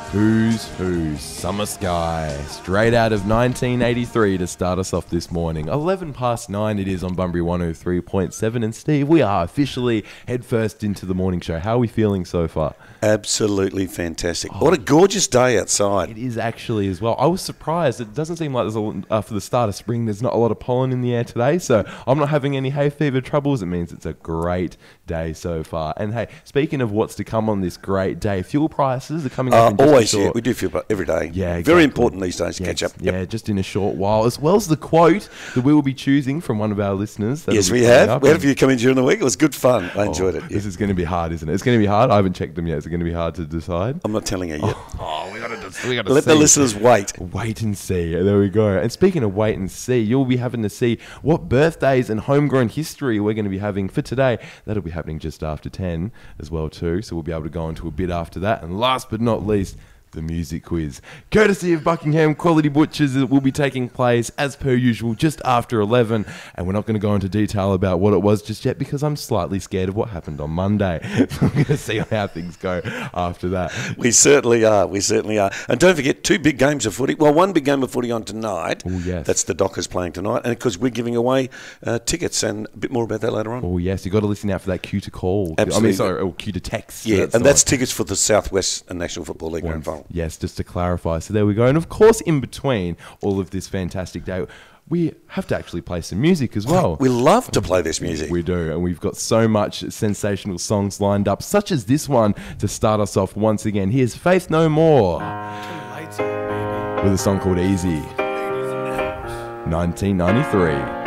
Who's Who, Summer Sky, straight out of 1983 to start us off this morning. 11 past 9 it is on Bunbury 103.7. And Steve, we are officially headfirst into the morning show. How are we feeling so far? Absolutely fantastic. What a gorgeous day outside. It is actually as well. I was surprised. It doesn't seem like there's for the start of spring, there's not a lot of pollen in the air today. So I'm not having any hay fever troubles. It means it's a great day so far. And hey, speaking of what's to come on this great day, fuel prices are coming up in just always, yeah. We do fuel every day. Yeah, exactly. Very important these days to catch up. Yeah, just in a short while, as well as the quote that we will be choosing from one of our listeners. Yes, we have. We had a few come in during the week. It was good fun. I enjoyed it. Yeah. This is going to be hard, isn't it? It's going to be hard. I haven't checked them yet. Is it going to be hard to decide? I'm not telling you yet. We got to let the listeners wait. Wait and see. There we go. And speaking of wait and see, you'll be having to see what birthdays and homegrown history we're going to be having for today. That'll be happening just after 10 as well too. So we'll be able to go into a bit after that. And last but not least, the music quiz, courtesy of Buckingham Quality Butchers. It will be taking place as per usual just after 11, and we're not going to go into detail about what it was just yet because I'm slightly scared of what happened on Monday. So I'm going to see how things go after that. We certainly are. And don't forget, two big games of footy. Well, one big game of footy on tonight. Oh, yes. That's the Dockers playing tonight, and because we're giving away tickets, and a bit more about that later on. Oh yes, you've got to listen out for that cue to call. Absolutely. Cue to text. Yeah, that's tickets for the Southwest National Football League Grand Final. Yes, just to clarify. So there we go. And of course, in between all of this fantastic day, we have to actually play some music as well. We love to play this music. We do, and we've got so much sensational songs lined up, such as this one to start us off once again. Here's Faith No More with a song called Easy, 1993.